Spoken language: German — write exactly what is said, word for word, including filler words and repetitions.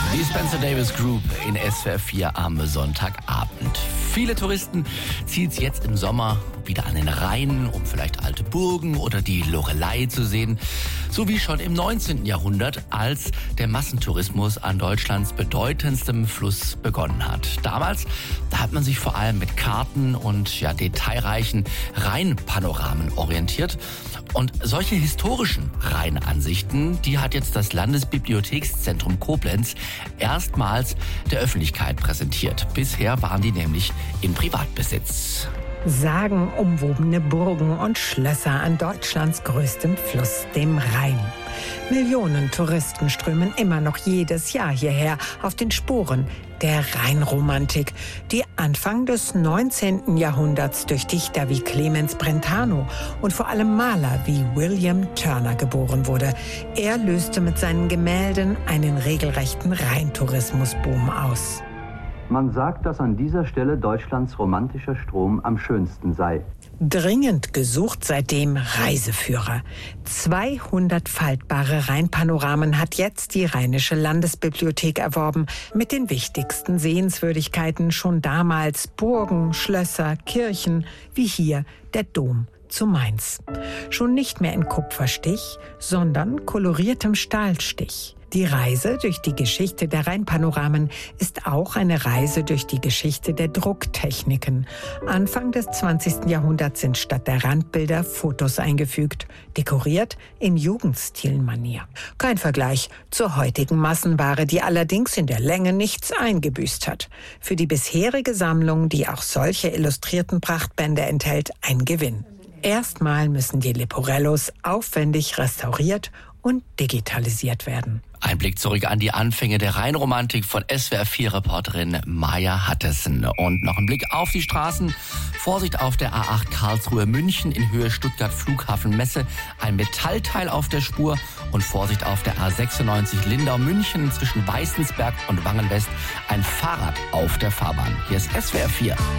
Die Spencer Davis Group in S W R vier am Sonntagabend. Viele Touristen ziehen es jetzt im Sommer wieder an den Rhein, um vielleicht alte Burgen oder die Loreley zu sehen. So wie schon im neunzehnten Jahrhundert, als der Massentourismus an Deutschlands bedeutendstem Fluss begonnen hat. Damals, da hat man sich vor allem mit Karten und ja, detailreichen Rheinpanoramen orientiert. Und solche historischen Rheinansichten, die hat jetzt das Landesbibliothekszentrum Koblenz erstmals der Öffentlichkeit präsentiert. Bisher waren die nämlich in Privatbesitz. Sagenumwobene Burgen und Schlösser an Deutschlands größtem Fluss, dem Rhein. Millionen Touristen strömen immer noch jedes Jahr hierher auf den Spuren der Rheinromantik, die Anfang des neunzehnten Jahrhunderts durch Dichter wie Clemens Brentano und vor allem Maler wie William Turner geboren wurde. Er löste mit seinen Gemälden einen regelrechten Rheintourismusboom aus. Man sagt, dass an dieser Stelle Deutschlands romantischer Strom am schönsten sei. Dringend gesucht seitdem Reiseführer. zweihundert faltbare Rheinpanoramen hat jetzt die Rheinische Landesbibliothek erworben. Mit den wichtigsten Sehenswürdigkeiten schon damals Burgen, Schlösser, Kirchen, wie hier der Dom zu Mainz. Schon nicht mehr in Kupferstich, sondern koloriertem Stahlstich. Die Reise durch die Geschichte der Rheinpanoramen ist auch eine Reise durch die Geschichte der Drucktechniken. Anfang des zwanzigsten Jahrhunderts sind statt der Randbilder Fotos eingefügt, dekoriert in Jugendstilmanier. Kein Vergleich zur heutigen Massenware, die allerdings in der Länge nichts eingebüßt hat. Für die bisherige Sammlung, die auch solche illustrierten Prachtbände enthält, ein Gewinn. Erstmal müssen die Leporellos aufwendig restauriert und digitalisiert werden. Ein Blick zurück an die Anfänge der Rheinromantik von S W R vier Reporterin Maja Hattesen. Und noch ein Blick auf die Straßen. Vorsicht auf der A acht Karlsruhe-München in Höhe Stuttgart Flughafen-Messe. Ein Metallteil auf der Spur. Und Vorsicht auf der A sechsundneunzig Lindau-München zwischen Weißensberg und Wangen-West. Ein Fahrrad auf der Fahrbahn. Hier ist S W R vier.